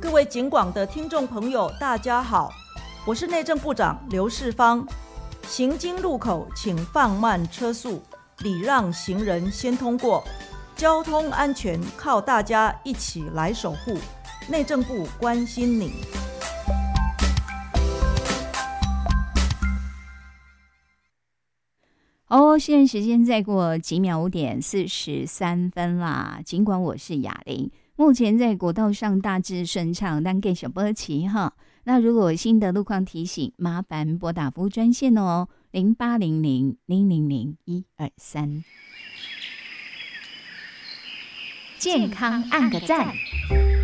各位警广的听众朋友，大家好，我是内政部长刘世芳。行经路口请放慢车速，礼让行人先通过。交通安全靠大家一起来守护，内政部关心你。 现在时间再过几秒5:43啦。尽管我是雅玲，目前在国道上大致顺畅，但给小波奇哈。那如果有新的路况提醒，麻烦拨打服务专线哦，0800-000-123。健康按个赞。